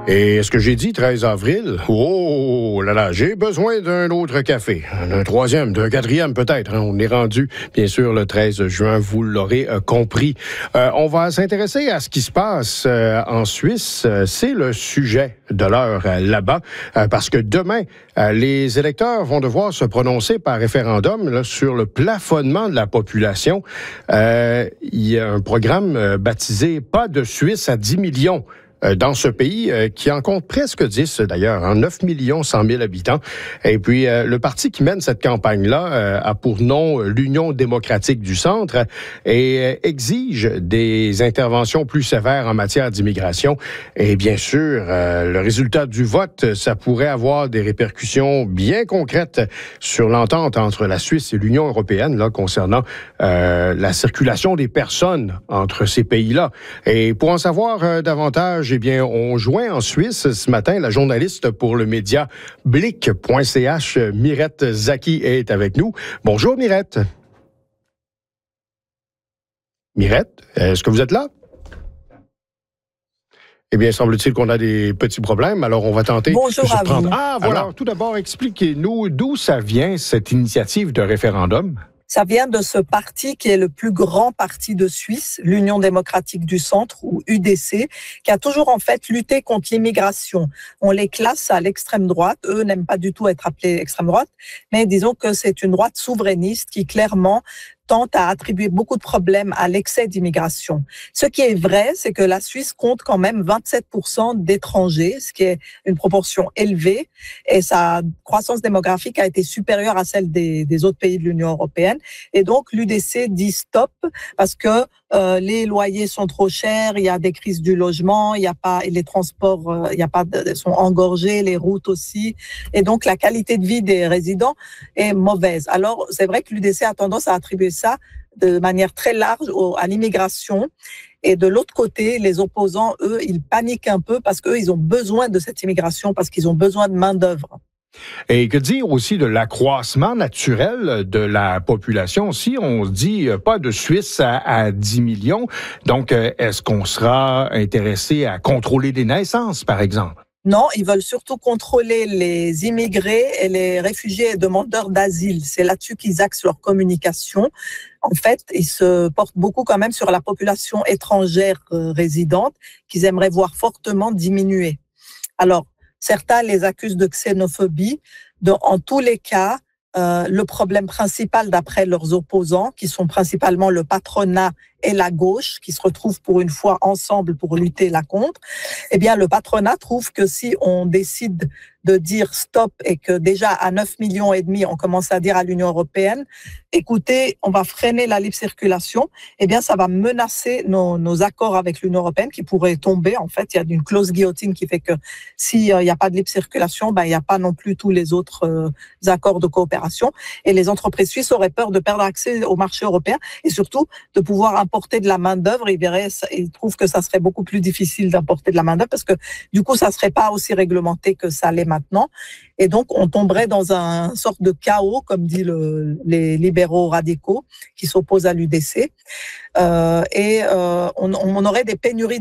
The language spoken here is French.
Et est-ce que j'ai dit 13 avril? Oh là là, j'ai besoin d'un autre café. D'un troisième, d'un quatrième peut-être. On est rendu, bien sûr, le 13 juin, vous l'aurez compris. On va s'intéresser à ce qui se passe en Suisse. C'est le sujet de l'heure là-bas, parce que demain, les électeurs vont devoir se prononcer par référendum là, sur le plafonnement de la population. Il y a un programme baptisé « Pas de Suisse à 10 millions ». Dans ce pays qui en compte presque 10 d'ailleurs, 9 100 000 habitants. Et puis, le parti qui mène cette campagne-là a pour nom l'Union démocratique du centre et exige des interventions plus sévères en matière d'immigration. Et bien sûr, le résultat du vote, ça pourrait avoir des répercussions bien concrètes sur l'entente entre la Suisse et l'Union européenne là, concernant la circulation des personnes entre ces pays-là. Et pour en savoir davantage, eh bien, on joint en Suisse ce matin la journaliste pour le média Blick.ch, Mirette Zaki est avec nous. Bonjour Mirette. Mirette, est-ce que vous êtes là? Eh bien, semble-t-il qu'on a des petits problèmes, alors on va tenter de se prendre. Vous. Ah, voilà. Alors, tout d'abord, expliquez-nous d'où ça vient, cette initiative de référendum. Ça vient de ce parti qui est le plus grand parti de Suisse, l'Union démocratique du centre, ou UDC, qui a toujours en fait lutté contre l'immigration. On les classe à l'extrême droite. Eux n'aiment pas du tout être appelés extrême droite, mais disons que c'est une droite souverainiste qui clairement tente à attribuer beaucoup de problèmes à l'excès d'immigration. Ce qui est vrai, c'est que la Suisse compte quand même 27% d'étrangers, ce qui est une proportion élevée, et sa croissance démographique a été supérieure à celle des autres pays de l'Union européenne. Et donc, l'UDC dit stop parce que les loyers sont trop chers, il y a des crises du logement, il y a pas, et les transports sont engorgés, les routes aussi, et donc la qualité de vie des résidents est mauvaise. Alors, c'est vrai que l'UDC a tendance à attribuer ça de manière très large à l'immigration. Et de l'autre côté, les opposants, eux, ils paniquent un peu parce qu'eux, ils ont besoin de cette immigration, parce qu'ils ont besoin de main-d'œuvre. Et que dire aussi de l'accroissement naturel de la population? Si on se dit pas de Suisse à 10 millions, donc est-ce qu'on sera intéressé à contrôler les naissances, par exemple? Non, ils veulent surtout contrôler les immigrés et les réfugiés et demandeurs d'asile. C'est là-dessus qu'ils axent leur communication. En fait, ils se portent beaucoup quand même sur la population étrangère résidente qu'ils aimeraient voir fortement diminuer. Alors, certains les accusent de xénophobie. En tous les cas, le problème principal d'après leurs opposants, qui sont principalement le patronat et la gauche, qui se retrouvent pour une fois ensemble pour lutter là contre, eh bien, le patronat trouve que si on décide de dire stop et que déjà à 9 millions et demi, on commence à dire à l'Union européenne, écoutez, on va freiner la libre circulation, eh bien, ça va menacer nos accords avec l'Union européenne qui pourraient tomber. En fait, il y a une clause guillotine qui fait que s'il n'y a pas de libre circulation, ben, il n'y a pas non plus tous les autres accords de coopération. Et les entreprises suisses auraient peur de perdre accès au marché européen et surtout de pouvoir importer de la main-d'œuvre. Ils trouvent que ça serait beaucoup plus difficile d'importer de la main-d'œuvre parce que du coup, ça ne serait pas aussi réglementé que ça l'est maintenant. Et donc, on tomberait dans un sorte de chaos, comme disent les libéraux radicaux qui s'opposent à l'UDC. On aurait des pénuries